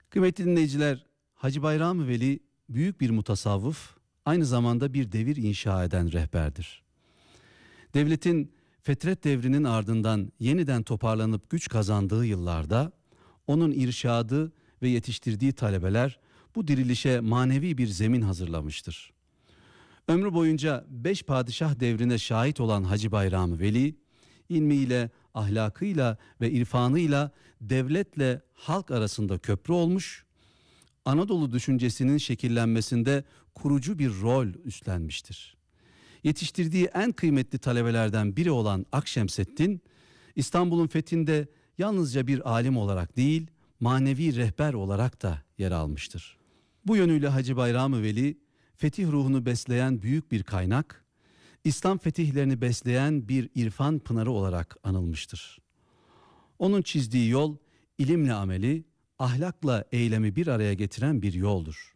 Kıymetli dinleyiciler, Hacı Bayram Veli büyük bir mutasavvıf, aynı zamanda bir devir inşa eden rehberdir. Devletin fetret devrinin ardından yeniden toparlanıp güç kazandığı yıllarda onun irşadı ve yetiştirdiği talebeler bu dirilişe manevi bir zemin hazırlamıştır. Ömrü boyunca 5 padişah devrine şahit olan Hacı Bayram Veli, ilmiyle, ahlakıyla ve irfanıyla devletle halk arasında köprü olmuş, Anadolu düşüncesinin şekillenmesinde kurucu bir rol üstlenmiştir. Yetiştirdiği en kıymetli talebelerden biri olan Akşemseddin, İstanbul'un fethinde yalnızca bir alim olarak değil, manevi rehber olarak da yer almıştır. Bu yönüyle Hacı Bayram Veli, fetih ruhunu besleyen büyük bir kaynak, İslam fetihlerini besleyen bir irfan pınarı olarak anılmıştır. Onun çizdiği yol, ilimle ameli, ahlakla eylemi bir araya getiren bir yoldur.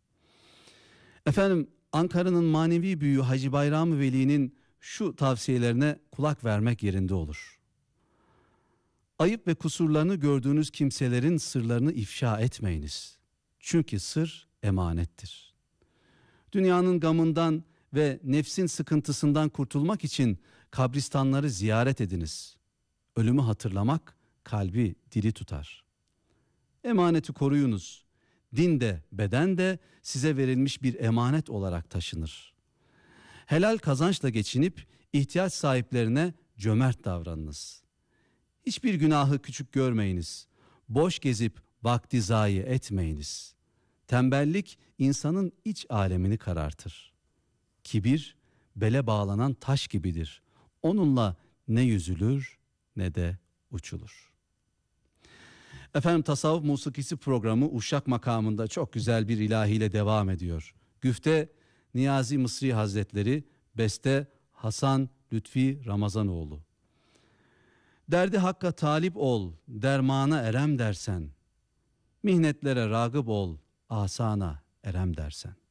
Efendim, Ankara'nın manevi büyüğü Hacı Bayram Veli'nin şu tavsiyelerine kulak vermek yerinde olur. Ayıp ve kusurlarını gördüğünüz kimselerin sırlarını ifşa etmeyiniz. Çünkü sır emanettir. Dünyanın gamından ve nefsin sıkıntısından kurtulmak için kabristanları ziyaret ediniz. Ölümü hatırlamak kalbi diri tutar. Emaneti koruyunuz. Din de beden de size verilmiş bir emanet olarak taşınır. Helal kazançla geçinip ihtiyaç sahiplerine cömert davranınız. Hiçbir günahı küçük görmeyiniz. Boş gezip vakti zayi etmeyiniz. Tembellik insanın iç alemini karartır. Kibir bele bağlanan taş gibidir. Onunla ne yüzülür ne de uçulur. Efendim, Tasavvuf Musikisi programı Uşak makamında çok güzel bir ilahiyle devam ediyor. Güfte Niyazi Mısri Hazretleri, beste Hasan Lütfi Ramazanoğlu. Derdi hakka talip ol, dermana erem dersen. Mihnetlere ragıp ol, asana erem dersen.